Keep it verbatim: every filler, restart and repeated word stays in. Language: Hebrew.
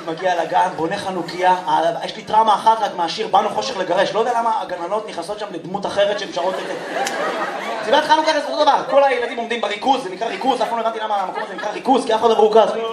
מגיע לגן, בונה חנוכיה, יש לי טראומה אחת רק מהשיר באנו חושך לגרש, לא יודע למה הגננות נכנסות שם לדמות אחרת שהן שרות את זה. סיבת חנוכה זה אותו דבר, כל הילדים עומדים בריכוז, זה נקרא ריכוז, אף פעם לא הבנתי למה המקום הזה נקרא ריכוז, כי אף אחד לא מרוכז.